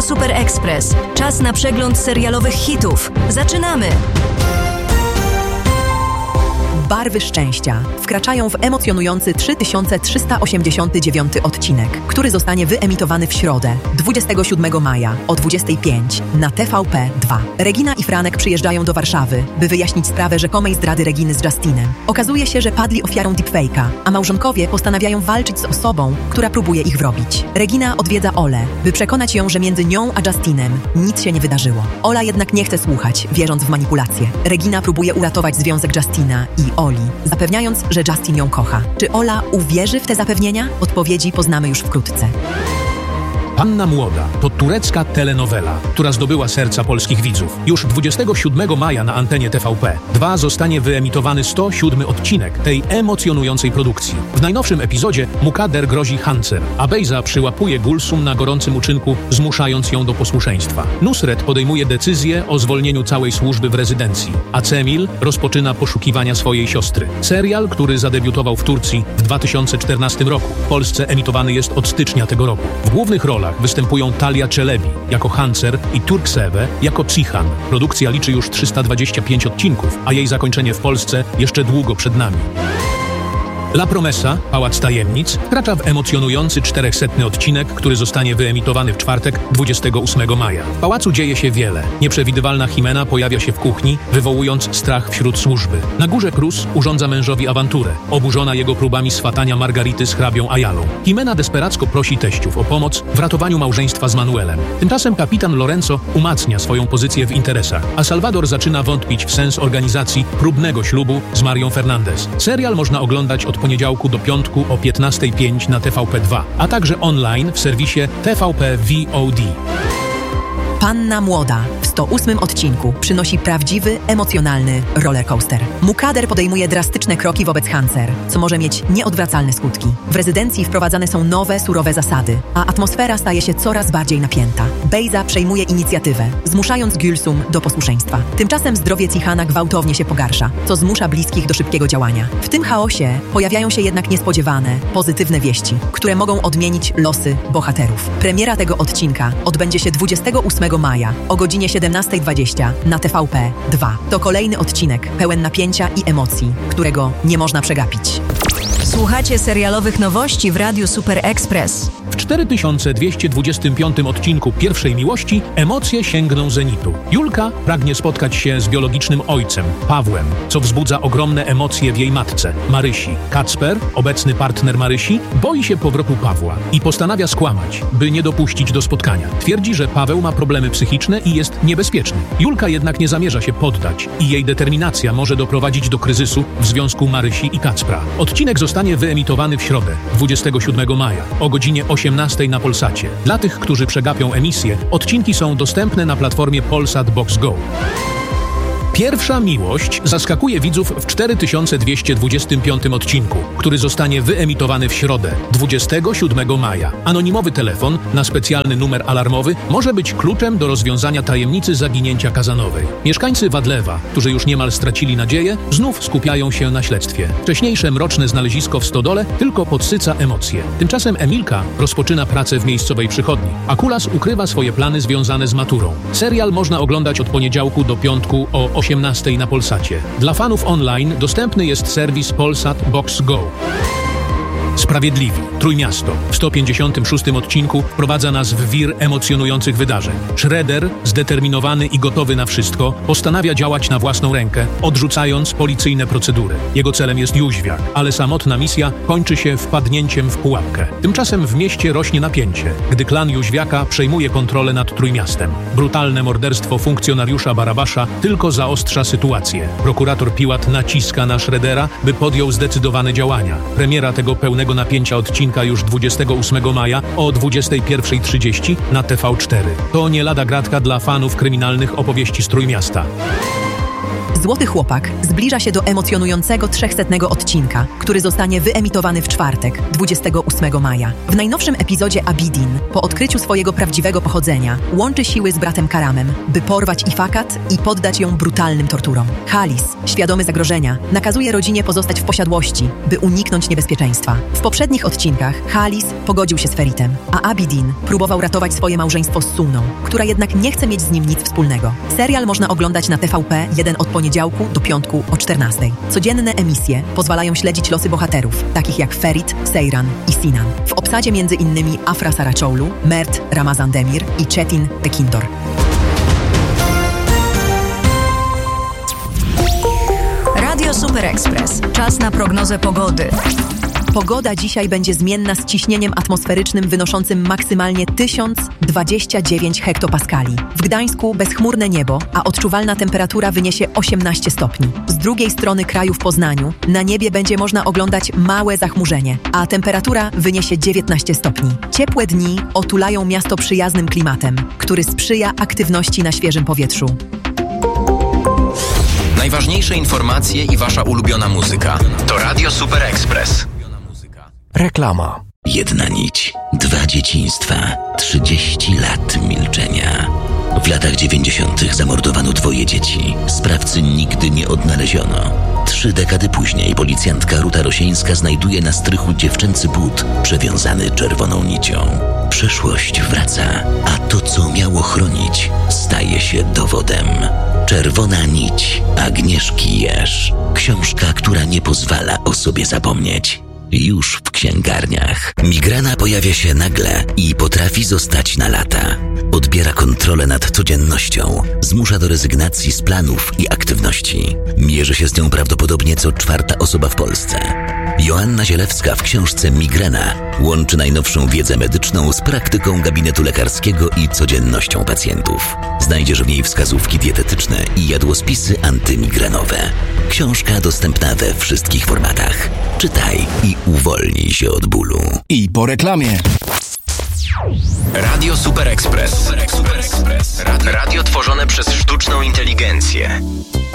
Radio Super Express. Czas na przegląd serialowych hitów. Zaczynamy! Barwy szczęścia wkraczają w emocjonujący 3389 odcinek, który zostanie wyemitowany w środę, 27 maja o 25 na TVP2. Regina i Franek przyjeżdżają do Warszawy, by wyjaśnić sprawę rzekomej zdrady Reginy z Justinem. Okazuje się, że padli ofiarą deepfake'a, a małżonkowie postanawiają walczyć z osobą, która próbuje ich wrobić. Regina odwiedza Olę, by przekonać ją, że między nią a Justinem nic się nie wydarzyło. Ola jednak nie chce słuchać, wierząc w manipulacje. Regina próbuje uratować związek Justina i Oli, zapewniając, że Justin ją kocha. Czy Ola uwierzy w te zapewnienia? Odpowiedzi poznamy już wkrótce. Panna Młoda to turecka telenowela, która zdobyła serca polskich widzów. Już 27 maja na antenie TVP2 zostanie wyemitowany 107 odcinek tej emocjonującej produkcji. W najnowszym epizodzie Mukader grozi Hancer, a Bejza przyłapuje Gulsum na gorącym uczynku, zmuszając ją do posłuszeństwa. Nusret podejmuje decyzję o zwolnieniu całej służby w rezydencji, a Cemil rozpoczyna poszukiwania swojej siostry. Serial, który zadebiutował w Turcji w 2014 roku, w Polsce emitowany jest od stycznia tego roku. W głównych rolach występują Talia Czelebi jako Hancer i Turkseve jako Psihan. Produkcja liczy już 325 odcinków, a jej zakończenie w Polsce jeszcze długo przed nami. La Promesa, Pałac Tajemnic, wkracza w emocjonujący 400 odcinek, który zostanie wyemitowany w czwartek, 28 maja. W pałacu dzieje się wiele. Nieprzewidywalna Jimena pojawia się w kuchni, wywołując strach wśród służby. Na górze Cruz urządza mężowi awanturę, oburzona jego próbami swatania Margarity z hrabią Ayalą. Jimena desperacko prosi teściów o pomoc w ratowaniu małżeństwa z Manuelem. Tymczasem kapitan Lorenzo umacnia swoją pozycję w interesach, a Salvador zaczyna wątpić w sens organizacji próbnego ślubu z Marią Fernandez. Serial można oglądać od poniedziałku do piątku o 15:05 na TVP2, a także online w serwisie TVP VOD. Panna Młoda w 108 odcinku przynosi prawdziwy, emocjonalny rollercoaster. Mukader podejmuje drastyczne kroki wobec Hancer, co może mieć nieodwracalne skutki. W rezydencji wprowadzane są nowe, surowe zasady, a atmosfera staje się coraz bardziej napięta. Bejza przejmuje inicjatywę, zmuszając Gülsum do posłuszeństwa. Tymczasem zdrowie Cihana gwałtownie się pogarsza, co zmusza bliskich do szybkiego działania. W tym chaosie pojawiają się jednak niespodziewane, pozytywne wieści, które mogą odmienić losy bohaterów. Premiera tego odcinka odbędzie się 28 maja o godzinie 17:20 na TVP2. To kolejny odcinek pełen napięcia i emocji, którego nie można przegapić. Słuchacie serialowych nowości w Radiu Super Express. W 4225 odcinku Pierwszej Miłości emocje sięgną zenitu. Julka pragnie spotkać się z biologicznym ojcem, Pawłem, co wzbudza ogromne emocje w jej matce, Marysi. Kacper, obecny partner Marysi, boi się powrotu Pawła i postanawia skłamać, by nie dopuścić do spotkania. Twierdzi, że Paweł ma problemy psychiczne i jest niebezpieczny. Julka jednak nie zamierza się poddać i jej determinacja może doprowadzić do kryzysu w związku Marysi i Kacpra. Odcinek zostanie wyemitowany w środę, 27 maja, o godzinie 18 na Polsacie. Dla tych, którzy przegapią emisję, odcinki są dostępne na platformie Polsat Box Go. Pierwsza miłość zaskakuje widzów w 4225 odcinku, który zostanie wyemitowany w środę, 27 maja. Anonimowy telefon na specjalny numer alarmowy może być kluczem do rozwiązania tajemnicy zaginięcia Kazanowej. Mieszkańcy Wadlewa, którzy już niemal stracili nadzieję, znów skupiają się na śledztwie. Wcześniejsze mroczne znalezisko w stodole tylko podsyca emocje. Tymczasem Emilka rozpoczyna pracę w miejscowej przychodni, a Kulas ukrywa swoje plany związane z maturą. Serial można oglądać od poniedziałku do piątku o 18 na Polsacie. Dla fanów online dostępny jest serwis Polsat Box Go. Sprawiedliwi. Trójmiasto w 156 odcinku wprowadza nas w wir emocjonujących wydarzeń. Shredder, zdeterminowany i gotowy na wszystko, postanawia działać na własną rękę, odrzucając policyjne procedury. Jego celem jest Jóźwiak, ale samotna misja kończy się wpadnięciem w pułapkę. Tymczasem w mieście rośnie napięcie, gdy klan Jóźwiaka przejmuje kontrolę nad Trójmiastem. Brutalne morderstwo funkcjonariusza Barabasza tylko zaostrza sytuację. Prokurator Piłat naciska na Shreddera, by podjął zdecydowane działania. Premiera tego pełnego napięcia odcinka już 28 maja o 21:30 na TV4. To nie lada gratka dla fanów kryminalnych opowieści z Trójmiasta. Złoty Chłopak zbliża się do emocjonującego 300 odcinka, który zostanie wyemitowany w czwartek, 28 8 maja. W najnowszym epizodzie Abidin, po odkryciu swojego prawdziwego pochodzenia, łączy siły z bratem Karamem, by porwać Ifakat i poddać ją brutalnym torturom. Khalis, świadomy zagrożenia, nakazuje rodzinie pozostać w posiadłości, by uniknąć niebezpieczeństwa. W poprzednich odcinkach Khalis pogodził się z Feritem, a Abidin próbował ratować swoje małżeństwo z Sunną, która jednak nie chce mieć z nim nic wspólnego. Serial można oglądać na TVP1 od poniedziałku do piątku o 14:00. Codzienne emisje pozwalają śledzić losy bohaterów, takich jak Ferit, Seyran i Sinan. W obsadzie m.in. Afra Saraçoğlu, Mert Ramazan Demir i Çetin Tekindor. Radio Super Express. Czas na prognozę pogody. Pogoda dzisiaj będzie zmienna z ciśnieniem atmosferycznym wynoszącym maksymalnie 1029 hektopaskali. W Gdańsku bezchmurne niebo, a odczuwalna temperatura wyniesie 18 stopni. Z drugiej strony kraju w Poznaniu na niebie będzie można oglądać małe zachmurzenie, a temperatura wyniesie 19 stopni. Ciepłe dni otulają miasto przyjaznym klimatem, który sprzyja aktywności na świeżym powietrzu. Najważniejsze informacje i wasza ulubiona muzyka to Radio Super Express. Reklama. Jedna nić, 2 dzieciństwa, 30 lat milczenia. W latach 90. zamordowano 2 dzieci. Sprawcy nigdy nie odnaleziono. 3 dekady później policjantka Ruta Rosieńska znajduje na strychu dziewczęcy but przewiązany czerwoną nicią. Przeszłość wraca, a to, co miało chronić, staje się dowodem. Czerwona nić Agnieszki Jerz. Książka, która nie pozwala o sobie zapomnieć. Już w księgarniach. Migrena pojawia się nagle i potrafi zostać na lata. Odbiera kontrolę nad codziennością, zmusza do rezygnacji z planów i aktywności. Mierzy się z nią prawdopodobnie co 4. osoba w Polsce. Joanna Zielewska w książce Migrena łączy najnowszą wiedzę medyczną z praktyką gabinetu lekarskiego i codziennością pacjentów. Znajdziesz w niej wskazówki dietetyczne i jadłospisy antymigrenowe. Książka dostępna we wszystkich formatach. Czytaj i uwolnij się od bólu. I po reklamie. Radio Super Express. Radio tworzone przez sztuczną inteligencję.